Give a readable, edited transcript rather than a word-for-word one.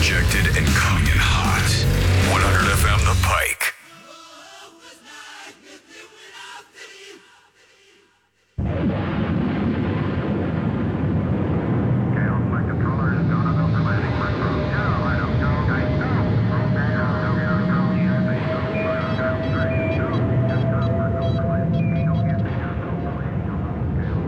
injected and coming in hot. 100 FM The Pike.